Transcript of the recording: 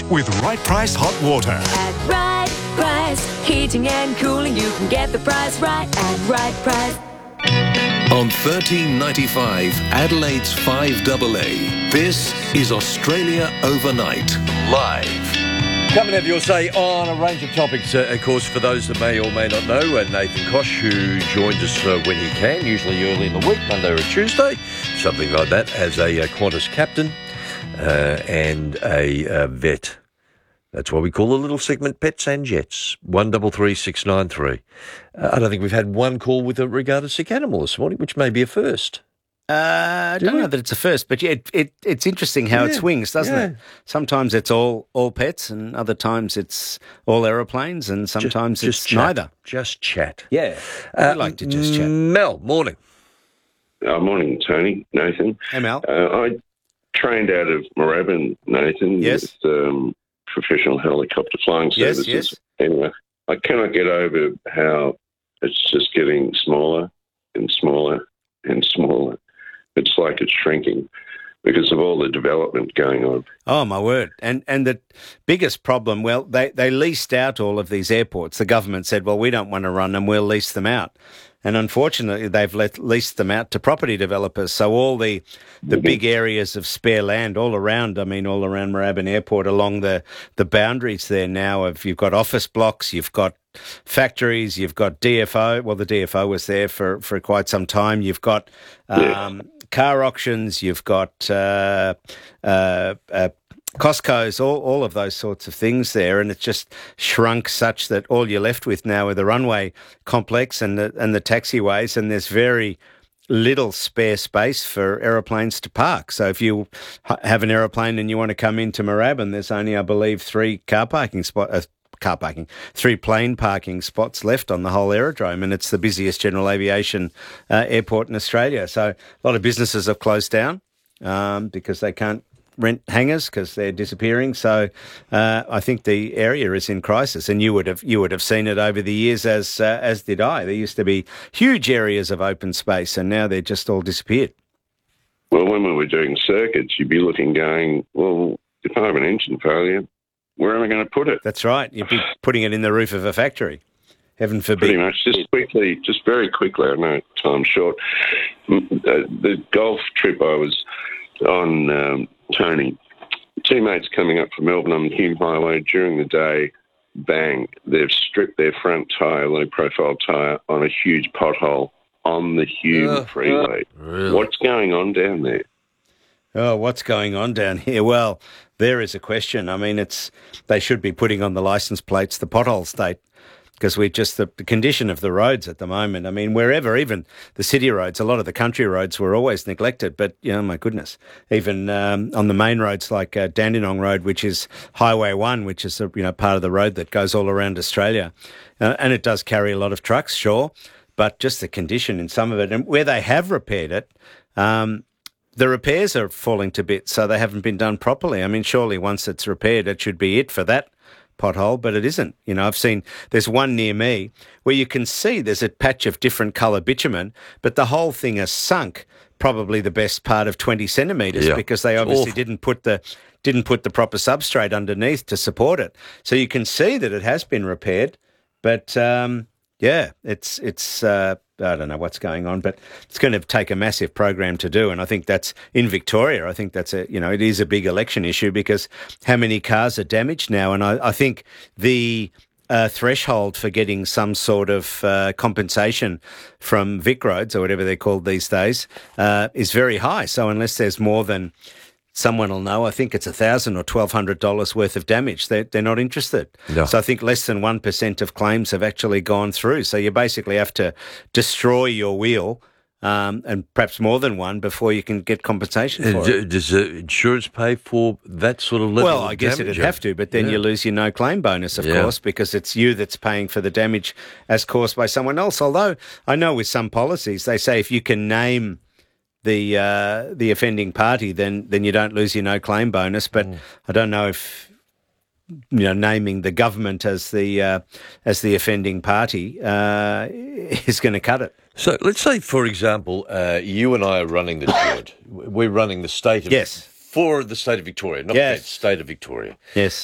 with Right Price Hot Water. At Right Price, heating and cooling, you can get the price right at Right Price. On 1395 Adelaide's 5AA, this is Australia Overnight, live. Come and have your say on a range of topics. Of course, for those that may or may not know, Nathan Kosh, who joins us when he can, usually early in the week, Monday or Tuesday, something like that, as a Qantas captain and a vet. That's why we call the little segment Pets and Jets. 133693. I don't think we've had one call with regard to sick animal this morning, which may be a first. I don't know that it's a first, but yeah, it's interesting how it swings, doesn't it? Sometimes it's all pets, and other times it's all aeroplanes, and sometimes it's neither. Just chat. Yeah, I like to just chat. Mel, morning. Morning, Tony, Nathan. Hey, Mel. I trained out of Moorabbin, Nathan, Yes. with professional helicopter flying services. Yes. Anyway, I cannot get over how it's just getting smaller and smaller and smaller. It's like it's shrinking because of all the development going on. Oh, my word. And the biggest problem, well, they leased out all of these airports. The government said, well, we don't want to run them, we'll lease them out. And unfortunately, they've leased them out to property developers. So all the big areas of spare land all around Moorabbin Airport, along the boundaries there now, you've got office blocks, you've got factories, you've got DFO. Well, the DFO was there for quite some time. You've got car auctions, you've got Costco's, all of those sorts of things there, and it's just shrunk such that all you're left with now are the runway complex and the taxiways, and there's very little spare space for aeroplanes to park. So if you have an aeroplane and you want to come into Moorabbin, there's only, I believe, three plane parking spots left on the whole aerodrome, and it's the busiest general aviation airport in Australia. So a lot of businesses have closed down because they can't rent hangars because they're disappearing. So I think the area is in crisis, and you would have seen it over the years, as did I. There used to be huge areas of open space, and now they're just all disappeared. Well, when we were doing circuits, you'd be looking, going, well, if I have an engine failure, where am I going to put it? That's right. You'd be putting it in the roof of a factory. Heaven forbid. Pretty much. Just very quickly, I know time's short. The golf trip I was on, Tony, two mates coming up from Melbourne on the Hume Highway during the day, bang, they've stripped their front tyre, low-profile tyre, on a huge pothole on the Hume freeway. Really? What's going on down there? Oh, what's going on down here? Well, there is a question. I mean, they should be putting on the licence plates the pothole state, because the condition of the roads at the moment. I mean, wherever, even the city roads, a lot of the country roads were always neglected. But, my goodness, even on the main roads like Dandenong Road, which is Highway 1, which is part of the road that goes all around Australia, and it does carry a lot of trucks, sure, but just the condition in some of it, and where they have repaired it. The repairs are falling to bits, so they haven't been done properly. I mean, surely once it's repaired, it should be it for that pothole, but it isn't. I've seen, there's one near me where you can see there's a patch of different colour bitumen, but the whole thing is sunk probably the best part of 20 centimetres because they obviously didn't put the proper substrate underneath to support it. So you can see that it has been repaired, but it's I don't know what's going on, but it's going to take a massive program to do. And I think that's in Victoria. I think that's it is a big election issue because how many cars are damaged now? And I think the threshold for getting some sort of compensation from VicRoads or whatever they're called these days is very high. So unless there's more than, someone will know, I think it's $1,000 or $1,200 worth of damage. They're not interested. No. So I think less than 1% of claims have actually gone through. So you basically have to destroy your wheel and perhaps more than one before you can get compensation for it. Does the insurance pay for that sort of level of damage? Well, I guess it'd have to, but then you lose your no-claim bonus, of course, because it's you that's paying for the damage as caused by someone else. Although I know with some policies, they say if you can name the offending party, then you don't lose your no-claim bonus. But I don't know if naming the government as the offending party is going to cut it. So let's say, for example, you and I are running this board. We're running the state of yes. For the state of Victoria, not the state of Victoria. Yes.